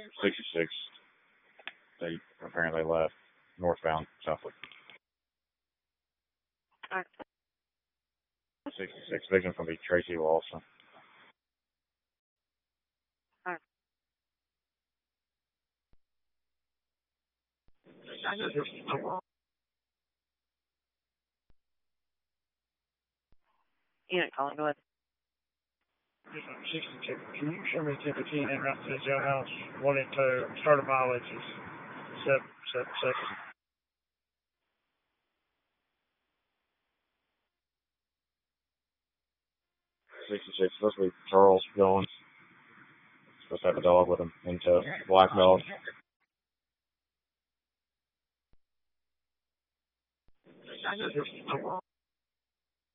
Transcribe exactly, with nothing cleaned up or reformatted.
sixty-six. They apparently left northbound southward. sixty-six. Victim's going to be Tracy Lawson. Unit calling, go ahead. sixty-two. Can you show me ten fifteen en route to the jailhouse? Wanting to start a mileage is seven, seven seconds. sixty-six. Supposed to be Charles going. Supposed to have a dog with him. Into black dog. sixty-two.